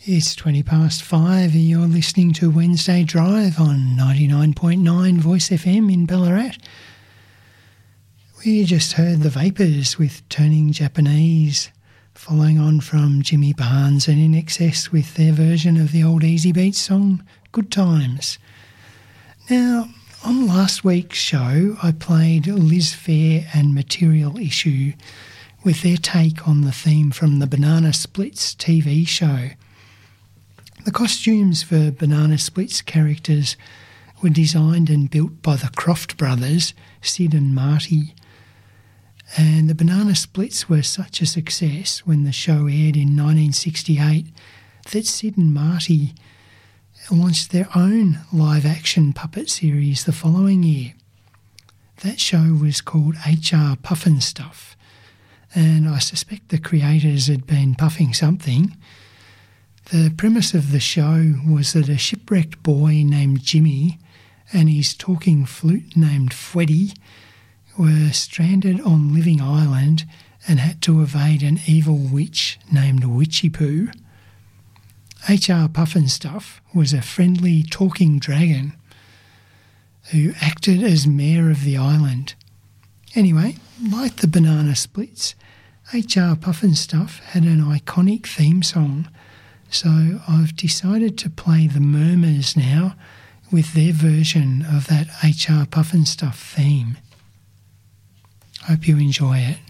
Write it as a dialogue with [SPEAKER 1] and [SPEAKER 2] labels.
[SPEAKER 1] It's 5:20 and you're listening to Wednesday Drive on 99.9 Voice FM in Ballarat. We just heard The Vapors with Turning Japanese, following on from Jimmy Barnes and In Excess with their version of the old Easy Beats song, Good Times. Now, on last week's show, I played Liz Phair and Material Issue with their take on the theme from the Banana Splits TV show. The costumes for Banana Splits characters were designed and built by the Croft brothers, Sid and Marty. And the Banana Splits were such a success when the show aired in 1968 that Sid and Marty launched their own live-action puppet series the following year. That show was called HR Pufnstuf, and I suspect the creators had been puffing something. The premise of the show was that a shipwrecked boy named Jimmy and his talking flute named Fweddy were stranded on Living Island and had to evade an evil witch named Witchy Poo. HR Pufnstuf was a friendly talking dragon who acted as mayor of the island. Anyway, like the Banana Splits, HR Pufnstuf had an iconic theme song, so I've decided to play the Murmurs now with their version of that HR Pufnstuf theme. Hope you enjoy it.